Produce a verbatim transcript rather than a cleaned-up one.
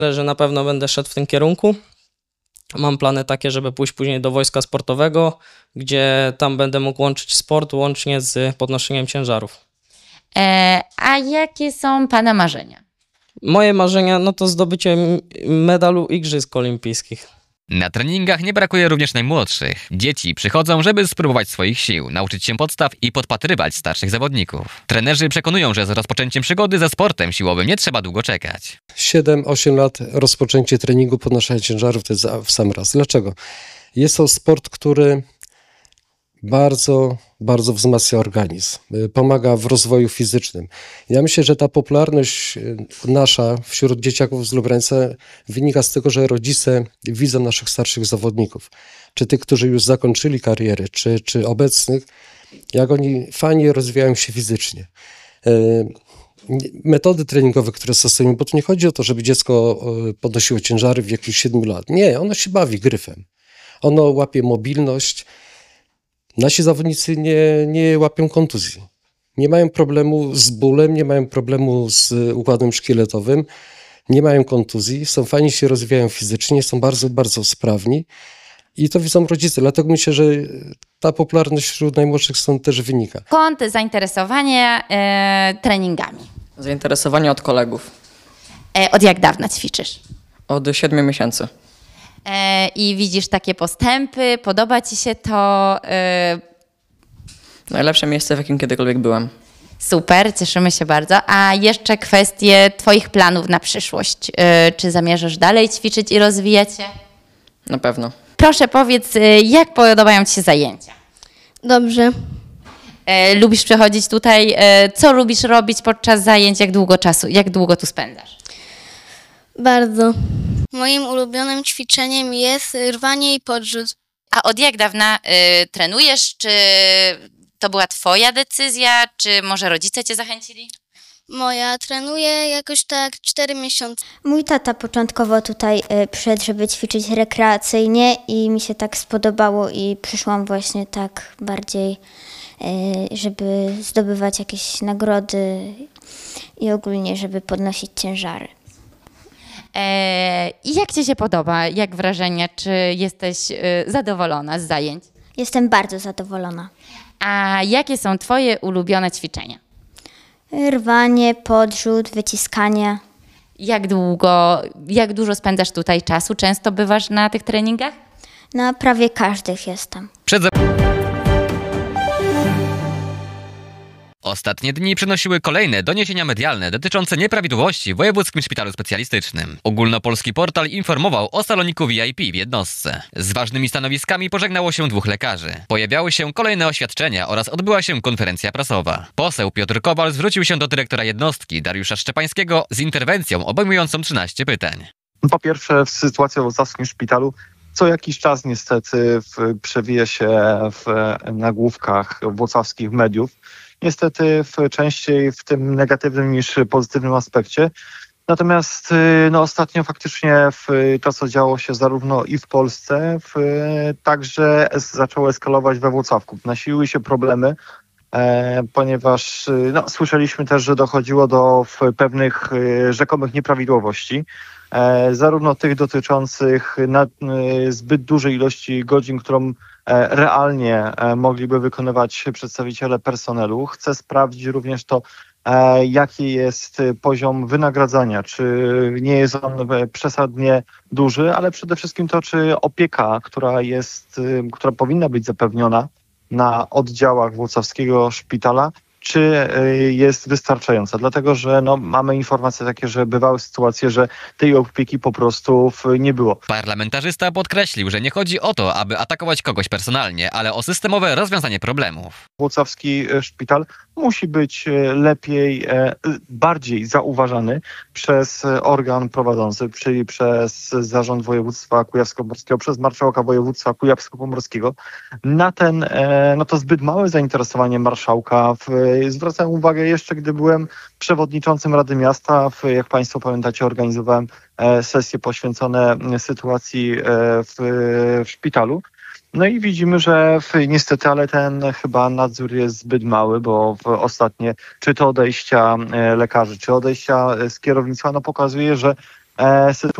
że na pewno będę szedł w tym kierunku. Mam plany takie, żeby pójść później do wojska sportowego, gdzie tam będę mógł łączyć sport łącznie z podnoszeniem ciężarów. E, a jakie są Pana marzenia? Moje marzenia no to zdobycie medalu Igrzysk Olimpijskich. Na treningach nie brakuje również najmłodszych. Dzieci przychodzą, żeby spróbować swoich sił, nauczyć się podstaw i podpatrywać starszych zawodników. Trenerzy przekonują, że z rozpoczęciem przygody ze sportem siłowym nie trzeba długo czekać. siedem osiem lat rozpoczęcie treningu podnoszenia ciężarów to jest w sam raz. Dlaczego? Jest to sport, który bardzo, bardzo wzmacnia organizm, pomaga w rozwoju fizycznym. Ja myślę, że ta popularność nasza wśród dzieciaków z Lubrańca wynika z tego, że rodzice widzą naszych starszych zawodników, czy tych, którzy już zakończyli karierę, czy, czy obecnych, jak oni fajnie rozwijają się fizycznie. Metody treningowe, które stosujemy, bo tu nie chodzi o to, żeby dziecko podnosiło ciężary w wieku siedmiu lat. Nie, ono się bawi gryfem. Ono łapie mobilność. Nasi zawodnicy nie, nie łapią kontuzji. Nie mają problemu z bólem, nie mają problemu z układem szkieletowym, nie mają kontuzji, są fajnie się rozwijają fizycznie, są bardzo, bardzo sprawni i to widzą rodzice. Dlatego myślę, że ta popularność wśród najmłodszych stąd też wynika. Skąd zainteresowanie e, treningami? Zainteresowanie od kolegów. E, od jak dawna ćwiczysz? Od siedmiu miesięcy. E, I widzisz takie postępy, podoba Ci się to? E... Najlepsze miejsce, w jakim kiedykolwiek byłem. Super, cieszymy się bardzo. A jeszcze kwestie Twoich planów na przyszłość. E, czy zamierzasz dalej ćwiczyć i rozwijać się? Na pewno. Proszę powiedz, jak podobają Ci się zajęcia? Dobrze. E, lubisz przychodzić tutaj? E, co lubisz robić podczas zajęć? Jak długo czasu, jak długo tu spędzasz? Bardzo. Moim ulubionym ćwiczeniem jest rwanie i podrzut. A od jak dawna y, trenujesz? Czy to była Twoja decyzja? Czy może rodzice Cię zachęcili? Moja trenuje jakoś tak cztery miesiące. Mój tata początkowo tutaj y, przyszedł, żeby ćwiczyć rekreacyjnie i mi się tak spodobało i przyszłam właśnie tak bardziej, y, żeby zdobywać jakieś nagrody i ogólnie, żeby podnosić ciężary. I jak Ci się podoba? Jak wrażenia? Czy jesteś zadowolona z zajęć? Jestem bardzo zadowolona. A jakie są Twoje ulubione ćwiczenia? Rwanie, podrzut, wyciskanie. Jak długo, jak dużo spędzasz tutaj czasu? Często bywasz na tych treningach? Na prawie każdych jestem. Przed Ostatnie dni przynosiły kolejne doniesienia medialne dotyczące nieprawidłowości w Wojewódzkim Szpitalu Specjalistycznym. Ogólnopolski portal informował o saloniku V I P w jednostce. Z ważnymi stanowiskami pożegnało się dwóch lekarzy. Pojawiały się kolejne oświadczenia oraz odbyła się konferencja prasowa. Poseł Piotr Kowal zwrócił się do dyrektora jednostki Dariusza Szczepańskiego z interwencją obejmującą trzynaście pytań. Po pierwsze, sytuacja w włocławskim szpitalu co jakiś czas niestety w, przewija się w nagłówkach włocławskich mediów. Niestety w, częściej w tym negatywnym niż pozytywnym aspekcie. Natomiast no, ostatnio faktycznie w, to, co działo się zarówno i w Polsce, w, także es, zaczęło eskalować we Włocławku. Nasiliły się problemy, e, ponieważ no, słyszeliśmy też, że dochodziło do w, pewnych e, rzekomych nieprawidłowości. E, zarówno tych dotyczących nad, e, zbyt dużej ilości godzin, którą e, realnie e, mogliby wykonywać przedstawiciele personelu. Chcę sprawdzić również to, e, jaki jest poziom wynagradzania, czy nie jest on przesadnie duży, ale przede wszystkim to, czy opieka, która jest, e, która powinna być zapewniona na oddziałach włocławskiego szpitala, czy jest wystarczająca. Dlatego, że no, mamy informacje takie, że bywały sytuacje, że tej opieki po prostu nie było. Parlamentarzysta podkreślił, że nie chodzi o to, aby atakować kogoś personalnie, ale o systemowe rozwiązanie problemów. Włocławski szpital musi być lepiej, bardziej zauważany przez organ prowadzący, czyli przez Zarząd Województwa Kujawsko-Pomorskiego, przez Marszałka Województwa Kujawsko-Pomorskiego. Na ten, no to zbyt małe zainteresowanie marszałka. Zwracałem uwagę jeszcze, gdy byłem przewodniczącym Rady Miasta, jak Państwo pamiętacie, organizowałem sesje poświęcone sytuacji w, w szpitalu. No i widzimy, że niestety, ale ten chyba nadzór jest zbyt mały, bo w ostatnie, czy to odejścia lekarzy, czy odejścia z kierownictwa, no pokazuje, że e, sytuacja